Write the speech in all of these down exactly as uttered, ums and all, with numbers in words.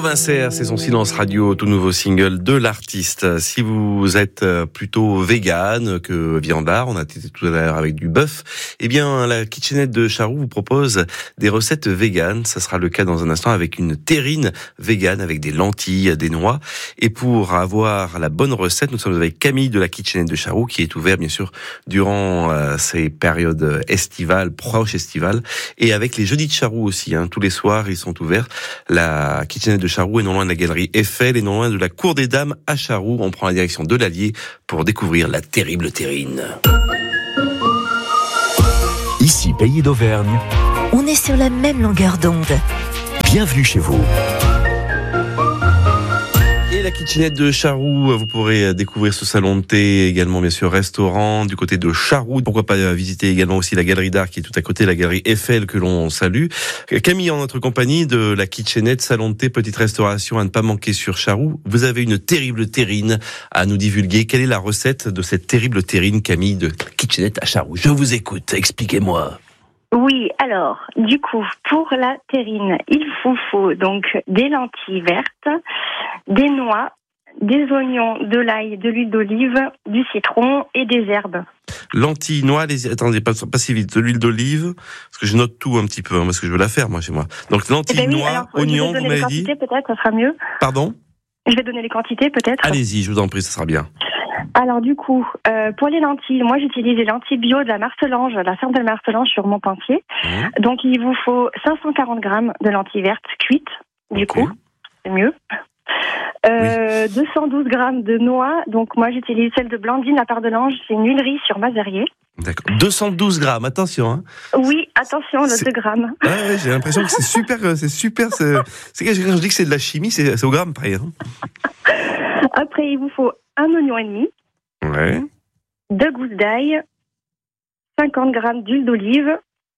Vincer, c'est son Silence Radio, tout nouveau single de l'artiste. Si vous êtes plutôt vegan que viandard, on a été tout à l'heure avec du bœuf, eh bien la kitchenette de Charroux vous propose des recettes véganes. Ça sera le cas dans un instant avec une terrine végane avec des lentilles, des noix. Et pour avoir la bonne recette, nous sommes avec Camille de la kitchenette de Charroux qui est ouverte bien sûr durant euh, ces périodes estivales, proches estivales, et avec les jeudis de Charroux aussi. Hein. Tous les soirs, ils sont ouverts. La kitchenette de Charroux est non loin de la galerie Eiffel et non loin de la Cour des Dames à Charroux. On prend la direction de l'Allier pour découvrir la terrible terrine. Ici, Pays d'Auvergne. On est sur la même longueur d'onde. Bienvenue chez vous. Et la kitchenette de Charroux, vous pourrez découvrir ce salon de thé, également bien sûr restaurant du côté de Charroux. Pourquoi pas visiter également aussi la galerie d'art qui est tout à côté, la galerie Eiffel que l'on salue. Camille en notre compagnie de la kitchenette, salon de thé, petite restauration à ne pas manquer sur Charroux. Vous avez une terrible terrine à nous divulguer. Quelle est la recette de cette terrible terrine, Camille de la kitchenette à Charroux? Je vous écoute, expliquez-moi. Oui, alors, du coup, pour la terrine, il vous faut donc des lentilles vertes, des noix, des oignons, de l'ail, de l'huile d'olive, du citron et des herbes. Lentilles, noix, les... attendez, pas, pas si vite, de l'huile d'olive, parce que je note tout un petit peu, hein, parce que je veux la faire, moi, chez moi. Donc, lentilles, eh ben oui, noix, alors, oignons, vous m'avez dit. Peut-être, ça sera mieux. Pardon? Je vais donner les quantités, peut-être. Allez-y, je vous en prie, ça sera bien. Alors du coup, euh, pour les lentilles, moi j'utilise les lentilles bio de la Marcelange, la ferme de la Marcelange sur Montpensier. Mmh. Donc il vous faut cinq cent quarante grammes de lentilles vertes cuites, du okay. coup, c'est mieux. Euh, oui. deux cent douze grammes de noix, donc moi j'utilise celle de Blandine, la part de l'Ange, c'est une huilerie sur Mazerier. D'accord. deux cent douze grammes, attention. Hein. Oui, attention, le deux grammes. Ah ouais, j'ai l'impression que c'est super, c'est super, c'est, c'est quand je dis que c'est de la chimie, c'est, c'est au gramme près. Hein. Après, il vous faut un oignon et demi. Ouais. Deux gousses d'ail, cinquante grammes d'huile d'olive,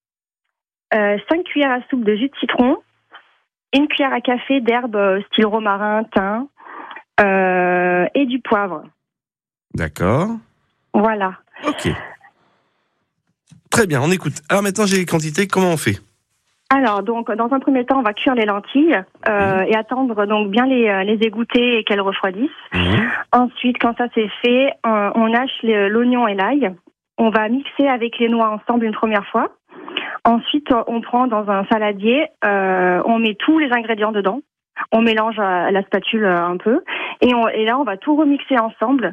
euh, cinq cuillères à soupe de jus de citron, une cuillère à café d'herbes style romarin, thym, euh, et du poivre. D'accord. Voilà. Ok. Très bien, on écoute. Alors maintenant, j'ai les quantités, comment on fait ? Alors, donc, dans un premier temps, on va cuire les lentilles euh, mmh. et attendre donc bien les, les égoutter et qu'elles refroidissent. Mmh. Ensuite, quand ça c'est fait, euh, on hache les, l'oignon et l'ail. On va mixer avec les noix ensemble une première fois. Ensuite, on prend dans un saladier, euh, on met tous les ingrédients dedans. On mélange à la spatule un peu et, on, et là on va tout remixer ensemble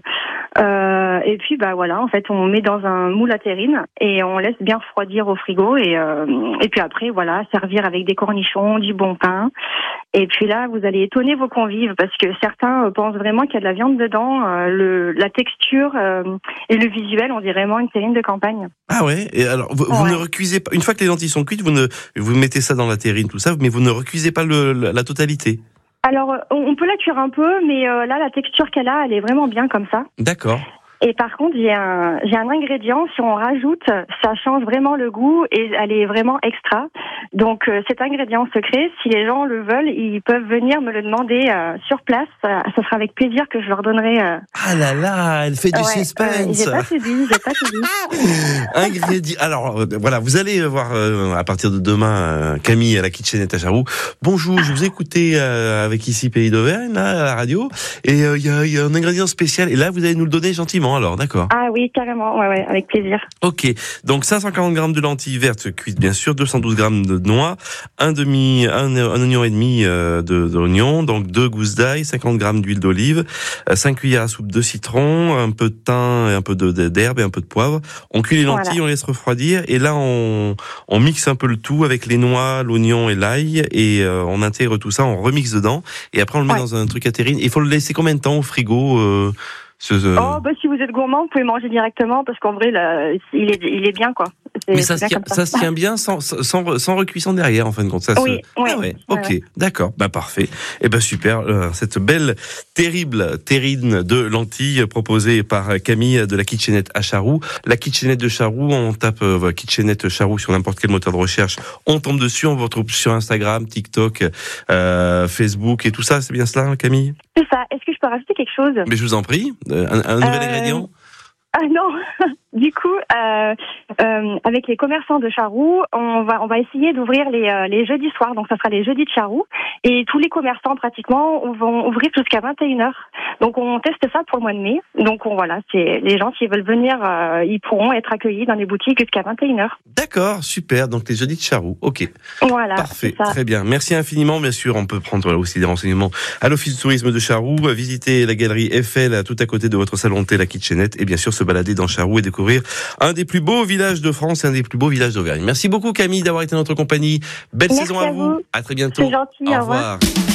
euh, et puis bah voilà en fait on met dans un moule à terrine et on laisse bien refroidir au frigo et euh, et puis après voilà servir avec des cornichons, du bon pain et puis là vous allez étonner vos convives parce que certains pensent vraiment qu'il y a de la viande dedans, euh, le, la texture euh, et le visuel on dirait vraiment une terrine de campagne. Ah ouais, et alors vous, vous ouais. ne recuisez pas une fois que les lentilles sont cuites, vous ne vous mettez ça dans la terrine tout ça, mais vous ne recuisez pas le, la, la totalité. Alors, on peut la cuire un peu, mais euh, là, la texture qu'elle a, elle est vraiment bien comme ça. D'accord. Et par contre, j'ai un, j'ai un ingrédient, si on rajoute, ça change vraiment le goût et elle est vraiment extra. Donc, euh, cet ingrédient secret, si les gens le veulent, ils peuvent venir me le demander euh, sur place. Euh, ça sera avec plaisir que je leur donnerai. Euh... Ah là là, elle fait du ouais, suspense. Euh, j'ai pas tout dit, j'ai pas tout dit. Ingrédient. Alors, euh, voilà, vous allez voir euh, à partir de demain euh, Camille à la kitchenette à Charroux. Bonjour, je vous ai écouté euh, avec ici Pays d'Auvergne, là, à la radio. Et il euh, y, a, y a un ingrédient spécial. Et là, vous allez nous le donner gentiment. Alors, d'accord. Ah oui, carrément, ouais, ouais, avec plaisir. Ok, donc cinq cent quarante grammes de lentilles vertes cuites, bien sûr, deux cent douze grammes de noix, un demi, un, un oignon et demi euh, de, d'oignon, donc deux gousses d'ail, cinquante grammes d'huile d'olive, euh, cinq cuillères à soupe de citron, un peu de thym, et un peu de, de, d'herbe et un peu de poivre. On cuit les lentilles, voilà. On laisse refroidir, et là on, on mixe un peu le tout avec les noix, l'oignon et l'ail, et euh, on intègre tout ça, on remixe dedans, et après on le met ouais. dans un truc à terrine. Il faut le laisser combien de temps au frigo euh, Ce, ce... Oh, bah, si vous êtes gourmand, vous pouvez manger directement parce qu'en vrai, là, il est, il est bien, quoi. C'est, mais ça se, tient, ça. ça se tient bien sans, sans, sans recuisson derrière, en fin de compte. Ça oui, se... oui. Ah ouais, ok, ouais. D'accord, bah parfait. Et ben super, euh, cette belle, terrible terrine de lentilles proposée par Camille de la kitchenette à Charroux. La kitchenette de Charroux, on tape euh, kitchenette Charroux sur n'importe quel moteur de recherche, on tombe dessus, on vous retrouve sur Instagram, TikTok, euh, Facebook et tout ça, c'est bien cela, Camille? C'est ça. Est-ce que je peux rajouter quelque chose? Mais je vous en prie, un, un nouvel euh... ingrédient? Ah non, du coup, euh, euh, avec les commerçants de Charroux, on va on va essayer d'ouvrir les euh, les jeudis soirs, donc ça sera les jeudis de Charroux, Et tous les commerçants pratiquement vont ouvrir jusqu'à vingt et une heures. Donc on teste ça pour le mois de mai. Donc on, voilà, c'est les gens qui veulent venir, euh, ils pourront être accueillis dans les boutiques jusqu'à vingt et une heures. D'accord, super. Donc les jeudis de Charroux. Ok. Voilà. Parfait, très bien. Merci infiniment. Bien sûr, on peut prendre voilà, aussi des renseignements à l'Office de tourisme de Charroux, visiter la galerie Eiffel tout à côté de votre salon de thé, la Kitchenette, et bien sûr se balader dans Charroux et découvrir un des plus beaux villages de France et un des plus beaux villages d'Auvergne. Merci beaucoup Camille d'avoir été en notre compagnie. Belle Merci saison à, à vous. vous. À très bientôt. C'est gentil. Au Au revoir. revoir.